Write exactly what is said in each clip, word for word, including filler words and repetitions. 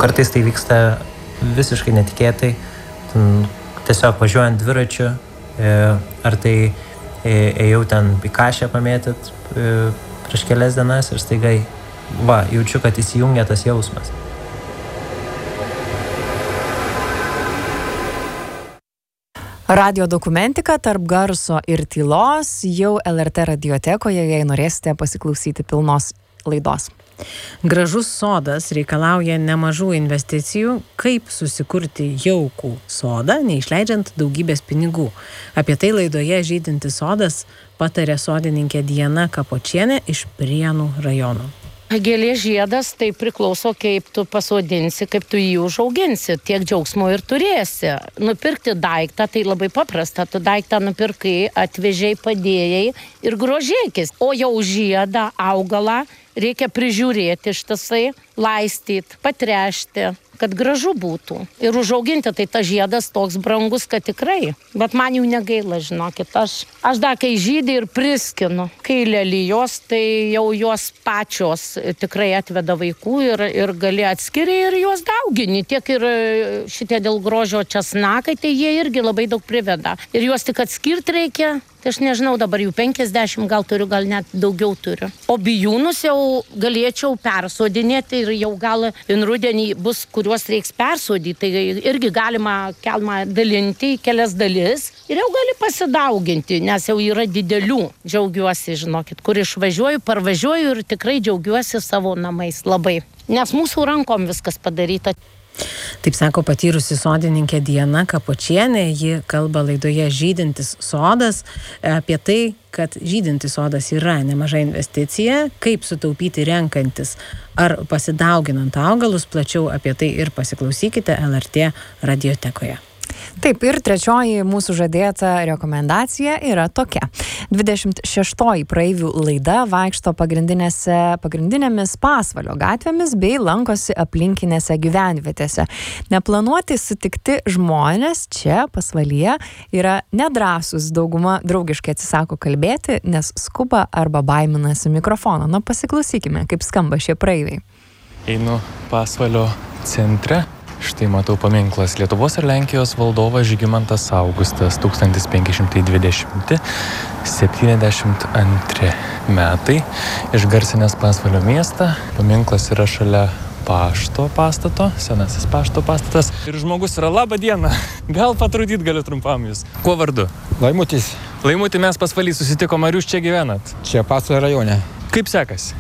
kartais tai vyksta visiškai netikėtai, tiesiog važiuojant dviračiu, ar tai ėjau ten į Kašę pamėtyt prieš kelias dienas ir staigai, va, jaučiu, kad įsijungia tas jausmas. Radio dokumentika tarp garso ir tylos jau L R T radiotekoje, jei norėsite pasiklausyti pilnos laidos. Gražus sodas reikalauja nemažų investicijų, kaip susikurti jaukų sodą, neišleidžiant daugybės pinigų. Apie tai laidoje Žydintis sodas patarė sodininkė Diana Kapočienė iš Prienų rajono. Gėlės žiedas tai priklauso, kaip tu pasodinsi, kaip tu jį užauginsi, tiek džiaugsmo ir turėsi. Nupirkti daiktą tai labai paprasta, tu daiktą nupirkai, atvežiai, padėjai ir grožėkis. O jau žiedą, augalą reikia prižiūrėti ištisai, laistyti, patrešti, kad gražu būtų. Ir užauginti, tai tas žiedas toks brangus, kad tikrai. Bet man jų negaila, žinokit. Aš, aš dar kai žydį ir priskinu. Kai lelijos, tai jau jos pačios tikrai atveda vaikų ir, ir gali atskiri ir juos daugini. Tiek ir šitie dėl grožio česnakai, tai jie irgi labai daug priveda. Ir juos tik atskirti reikia. Tai aš nežinau, dabar jų penkiasdešimt gal turiu, gal net daugiau turiu. O bijūnus jau galėčiau persodinėti ir jau gal in rudenį bus, kuriuos reiks persodyti. Tai irgi galima kelmą dalinti į kelias dalis ir jau gali pasidauginti, nes jau yra didelių. Džiaugiuosi, žinokit, kur išvažiuoju, parvažiuoju ir tikrai džiaugiuosi savo namais labai. Nes mūsų rankom viskas padaryta. Taip sako patyrusi sodininkė Diana Kapočienė, ji kalba laidoje Žydintis sodas apie tai, kad žydintis sodas yra nemaža investicija, kaip sutaupyti renkantis ar pasidauginant augalus, plačiau apie tai ir pasiklausykite L R T radiotekoje. Taip, ir trečioji mūsų žadėta rekomendacija yra tokia. dvidešimt šeštoji praeivių laida vaikšto pagrindinėmis Pasvalio gatvėmis bei lankosi aplinkinėse gyvenvietėse. Neplanuoti sutikti žmonės čia Pasvalyje yra nedrąsūs, dauguma draugiškai atsisako kalbėti, nes skuba arba baiminasi mikrofono. Na, pasiklausykime, kaip skamba šie praeiviai. Einu Pasvalio centre. Štai matau paminklas Lietuvos ir Lenkijos valdovas Žygimantas Augustas, tūkstantis penki šimtai dvidešimti septyniasdešimt antri metai. Išgarsinęs Pasvalio miestą, paminklas yra šalia pašto pastato, senasis pašto pastatas. Ir žmogus yra, laba diena, gal patrudyti galiu trumpam jūs. Kuo vardu? Laimutis. Laimuti, mes Pasvaly susitikom, ar jūs čia gyvenat? Čia Pasvalio rajone. Kaip sekasi?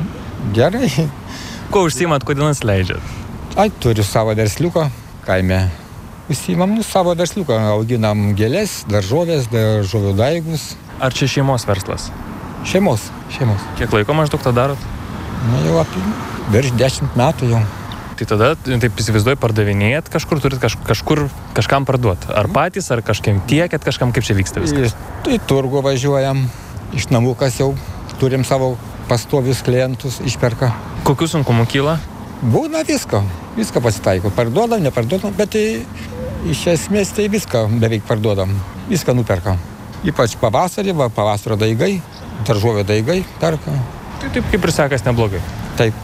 Gerai. Kuo užsiimat, kodėl jūs leidžiat? Ai, turiu savo versliuką kaime. Užsiimam nu, savo versliuką, auginam gėlės, daržovės, daržovių daigus. Ar čia šeimos verslas? Šeimos, šeimos. Kiek laiko maždaug tą darot? Na, jau apie virš dešimt metų jau. Tai tada, taip įsivaizduoju, pardavinėjat kažkur, turit kaž, kažkur kažkam parduot. Ar patys, ar kažkiem tiekėt, kažkam, kaip čia vyksta viskas? Tai turgu važiuojam, iš namų kas jau turim savo pastovius klientus, išperka. Kokių sunkumų kyla? Būna visko, viską pasitaiko. Parduodam, neparduodam, bet tai, iš esmės tai viską beveik parduodam. Viską nuperkam. Ypač pavasarį, va, pavasario daigai, daržovio daigai, perka. Tai taip kaip ir sekas neblogai. Taip.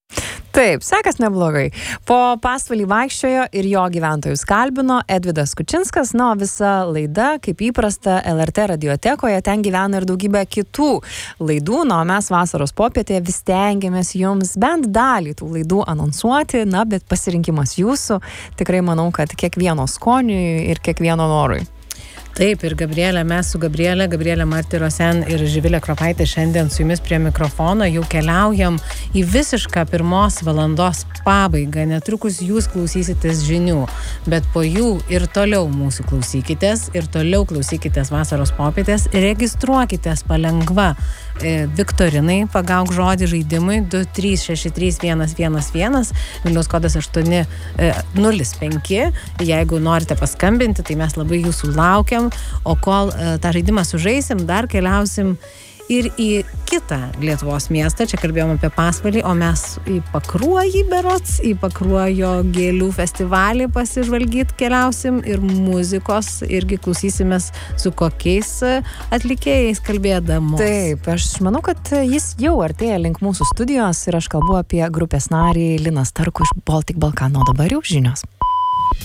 Taip, sekas neblogai. Po Pasvalį vaikščiojo ir jo gyventojus kalbino Edvidas Kučinskas, na, o visa laida, kaip įprasta, L R T radiotekoje, ten gyvena ir daugybė kitų laidų, na, o mes vasaros popietėje vis stengiamės jums bent dalį tų laidų anonsuoti, na, bet pasirinkimas jūsų, tikrai manau, kad kiekvieno skoniui ir kiekvieno norui. Taip, ir Gabrielė, mes su Gabrielė, Gabrielė Martirosen ir Živilė Kropaitė šiandien su jumis prie mikrofono jau keliaujam į visišką pirmos valandos pabaigą. Netrukus jūs klausysitės žinių, bet po jų ir toliau mūsų klausykitės, ir toliau klausykitės vasaros popietės, registruokitės palengva e, Viktorinai, pagauk žodį žaidimui du trys šeši trys vienas vienas vienas, Vilniaus kodas aštuoni nulis penki. Jeigu norite paskambinti, tai mes labai jūsų laukiam. O kol uh, tą žaidimą sužaisim, dar keliausim ir į kitą Lietuvos miestą. Čia kalbėjom apie Pasvalį, o mes į Pakruojį berods, į Pakruojo gėlių festivalį pasižvalgyt keliausim ir muzikos irgi klausysimės su kokiais atlikėjais kalbėdamos. Taip, aš manau, kad jis jau artėja link mūsų studijos ir aš kalbu apie grupės narį Liną Starkų iš Baltic Balkan. O dabar jau žinios.